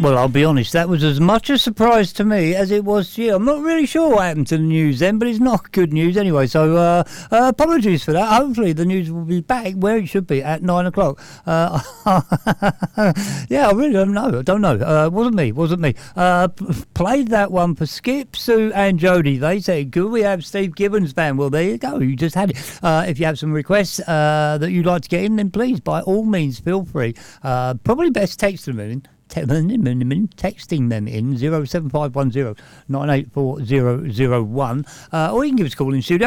Well, I'll be honest, that was as much a surprise to me as it was to you. I'm not really sure what happened to the news then, but it's not good news anyway, so apologies for that. Hopefully the news will be back where it should be at 9 o'clock. Yeah, I really don't know. Wasn't me. Played that one for Skip, Sue and Jody. They said, could we have Steve Gibbons band? Well, there you go. You just had it. If you have some requests that you'd like to get in, then please, by all means, feel free. Probably best text them in. Texting them in 07510 984001, or you can give us a call in studio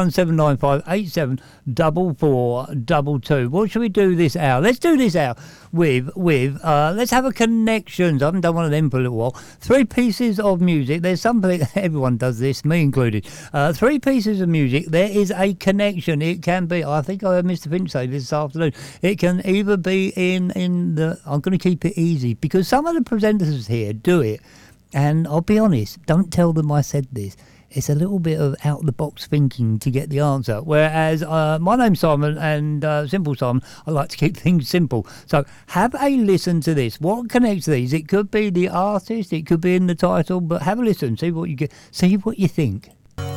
01795874422. What should we do this hour? Let's do this hour with let's have a connections. I haven't done one of them for a little while. 3 pieces of music. There's something, everyone does this, me included. 3 pieces of music. There is a connection. It can be, I think I heard Mr. Finch say this afternoon, it can either be in the, I'm going to keep it easy because some of the presenters here do it, and I'll be honest, don't tell them I said this. It's a little bit of out-the-box thinking to get the answer. Whereas my name's Simon, and Simple Simon, I like to keep things simple. So have a listen to this. What connects these? It could be the artist, it could be in the title, but have a listen, see what you get, see what you think.